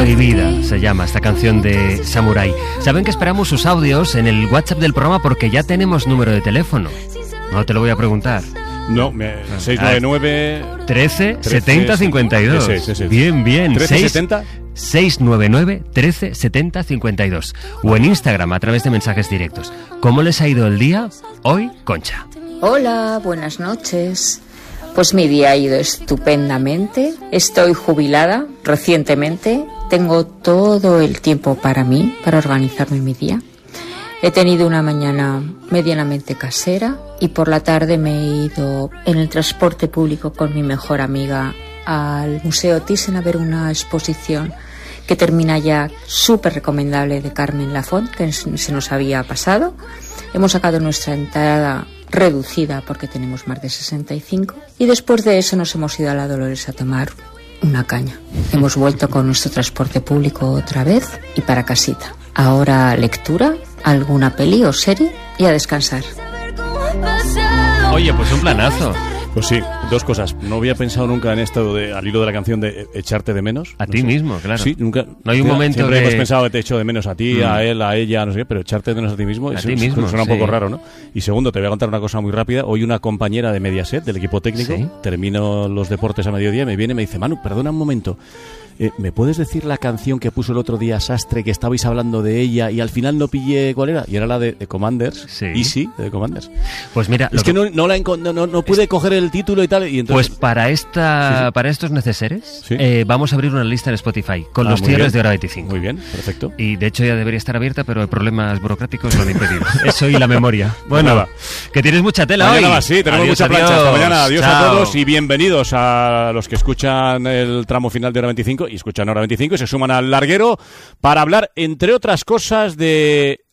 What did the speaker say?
Prohibida se llama esta canción de Samurai. Saben que esperamos sus audios en el WhatsApp del programa porque ya tenemos número de teléfono. No te lo voy a preguntar. No, 699... 13 70 52. Sí. Bien. 13 70. 699 13 70 52. O en Instagram a través de mensajes directos. ¿Cómo les ha ido el día? Hoy, Concha. Hola, buenas noches. Pues mi día ha ido estupendamente. Estoy jubilada recientemente. Tengo todo el tiempo para mí, para organizarme mi día. He tenido una mañana medianamente casera y por la tarde me he ido en el transporte público con mi mejor amiga al Museo Thyssen a ver una exposición que termina ya, súper recomendable, de Carmen Lafont, que se nos había pasado. Hemos sacado nuestra entrada reducida porque tenemos más de 65 y después de eso nos hemos ido a la Dolores a tomar una caña. Hemos vuelto con nuestro transporte público otra vez y para casita. Ahora lectura, alguna peli o serie y a descansar. Oye, pues un planazo. Pues sí, dos cosas. No había pensado nunca en esto al hilo de la canción de echarte de menos. A ti mismo, claro. Sí, nunca. No hay un momento siempre de... hemos pensado que te echo de menos a ti, a él, a ella, no sé qué, pero echarte de menos a ti mismo, a ti mismo, suena un poco raro, ¿no? Y segundo, te voy a contar una cosa muy rápida. Hoy una compañera de Mediaset, del equipo técnico, termino los deportes a mediodía, me viene y me dice: Manu, perdona un momento, ¿me puedes decir la canción que puso el otro día Sastre, que estabais hablando de ella y al final no pillé cuál era? Y era la de Commanders, Easy, de Commanders. Pues mira... Es que no pude coger el título y tal, y entonces... Pues para estos neceseres vamos a abrir una lista en Spotify con los cierres de Hora 25. Muy bien, perfecto. Y de hecho ya debería estar abierta, pero problemas burocráticos lo han impedido. Eso y la memoria. Bueno, que tienes mucha tela mañana hoy. Va, sí, tenemos mucha plancha. Hasta mañana. Adiós a todos y bienvenidos a los que escuchan el tramo final de Hora 25 y escuchan Hora 25 y se suman al larguero para hablar, entre otras cosas, de